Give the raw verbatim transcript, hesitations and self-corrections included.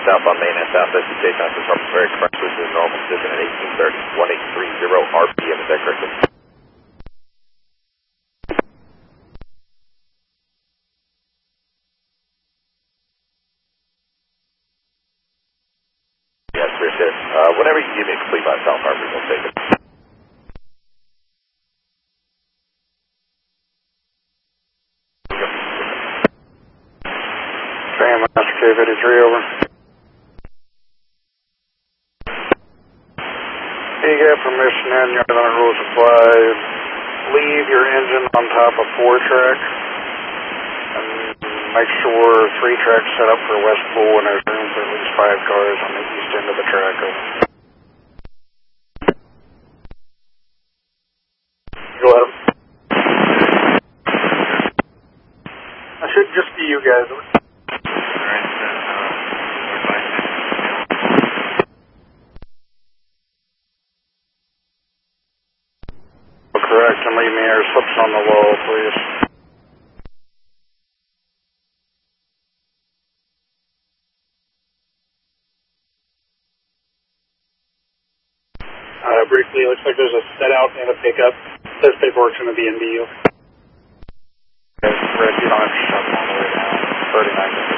southbound Main and South S D J time is very correct. This is normal position at eighteen thirty, one eight three zero R P M. Is that correct? Yes, Richard. Uh, whenever you give me a complete by South Harvey, we'll take it. Master K fifty-three, over. You got permission in, you're on rule supply. Leave your engine on top of four track. And make sure three tracks set up for West Pool and there's room for at least five cars on the east end of the track. Go ahead. I should just be you guys. Correct, and leave me air slips on the wall, please. Uh, briefly, it looks like there's a set out and a pickup. This paperwork's going to be in B U. Okay, Rick, you don't have to shut them all the way down. thirty-nine.